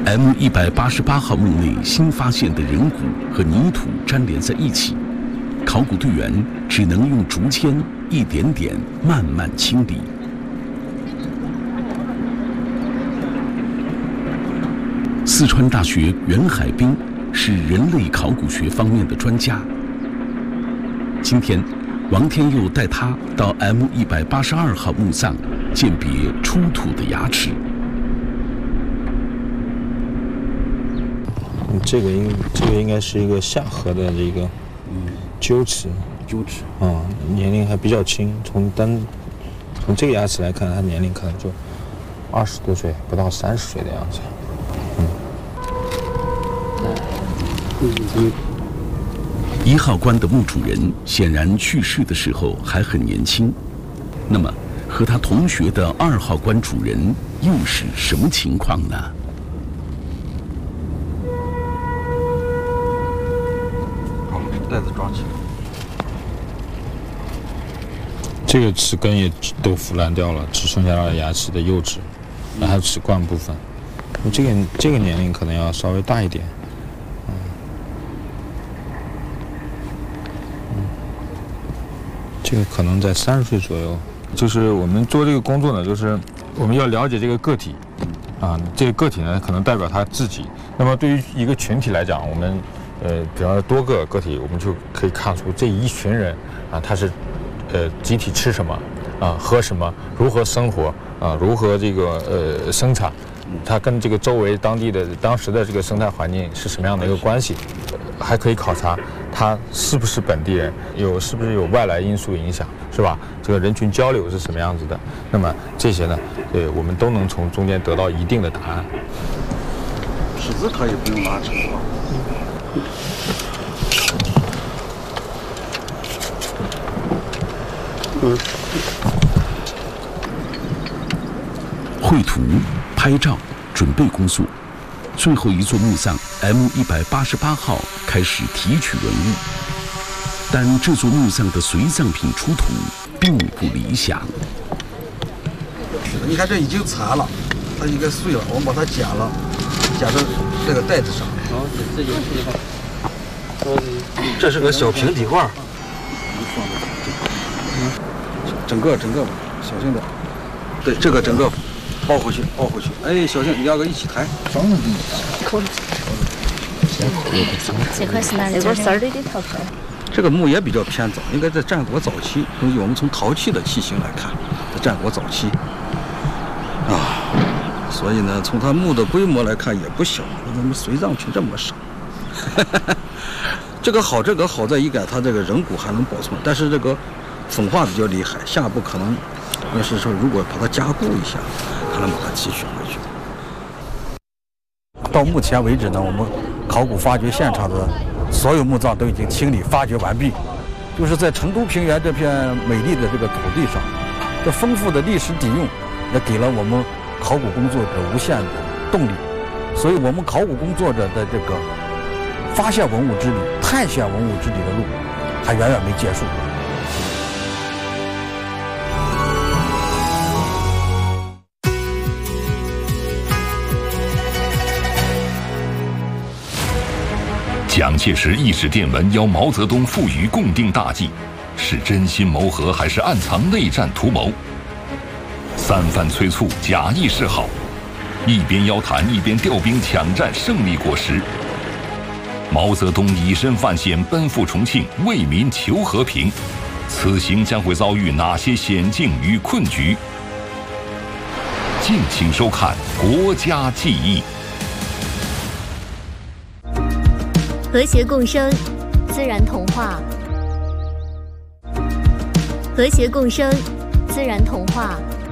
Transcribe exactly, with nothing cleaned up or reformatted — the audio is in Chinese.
M 一百八十八号墓内新发现的人骨和泥土粘连在一起，考古队员只能用竹签一点点慢慢清理。四川大学袁海滨是人类考古学方面的专家。今天，王天佑带他到 M 一百八十二号墓葬鉴别出土的牙齿。 这个应这个应该是一个下颌的这个臼齿， 臼齿啊、嗯，年龄还比较轻。从单从这个牙齿来看，它年龄可能就二十多岁，不到三十岁的样子。 嗯。 一号棺的墓主人显然去世的时候还很年轻，那么和他同学的二号棺主人又是什么情况呢？ 好，袋子装起来。 这个齿根也都腐烂掉了，只剩下了牙齿的釉质，还有齿冠部分。这个这个年龄可能要稍微大一点。这个可能在三十岁左右。就是我们做这个工作呢，就是我们要了解这个个体，啊，这个个体呢可能代表他自己。那么对于一个群体来讲，我们呃，比方说多个个体，我们就可以看出这一群人啊，他是呃集体吃什么啊，喝什么，如何生活啊，如何这个呃生产，它跟这个周围当地的当时的这个生态环境是什么样的一个关系，还可以考察他是不是本地人，有是不是有外来因素影响，是吧？这个人群交流是什么样子的？那么这些呢，对我们都能从中间得到一定的答案。 尺子可以不用拉扯了。 嗯。绘图、拍照、准备工作，最后一座墓葬 M 一百八十八号开始提取文物，但这座墓葬的随葬品出土并不理想。 你看这已经残了，它应该碎了，我们把它剪了，剪到这个袋子上。好，这有地方。这是个小平底罐，整个整个吧，小心点。对，这个整个包回去，包回去。哎，小心，你两个一起抬。 扣着。这块是哪里？这块丝儿里的套壳。 这个墓也比较偏早，应该在战国早期。根据我们从陶器的器型来看，在战国早期啊，所以呢，从它墓的规模来看也不小。怎么随葬品这么少？这个好，这个好在一改它这个人骨还能保存，但是这个风化比较厉害，下一步可能要是说如果把它加固一下，可能把它提取回去。到目前为止呢，我们考古发掘现场的所有墓葬都已经清理发掘完毕，就是在成都平原这片美丽的这个土地上，这丰富的历史底蕴也给了我们考古工作者无限的动力，所以我们考古工作者的这个发现文物之旅、探险文物之旅的路还远远没结束。 蒋介石一纸电文邀毛泽东赴渝共定大计，是真心谋和还是暗藏内战图谋？三番催促，假意示好，一边邀谈，一边调兵抢占胜利果实。毛泽东以身犯险，奔赴重庆，为民求和平。此行将会遭遇哪些险境与困局？敬请收看《国家记忆》。 和谐共生，自然童话。和谐共生，自然童话。